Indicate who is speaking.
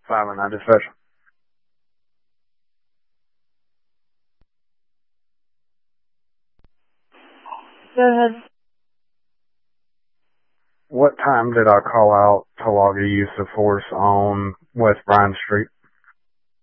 Speaker 1: 5 dispatch.
Speaker 2: Go ahead.
Speaker 1: What time did I call out to log a use of force on West Bryan Street?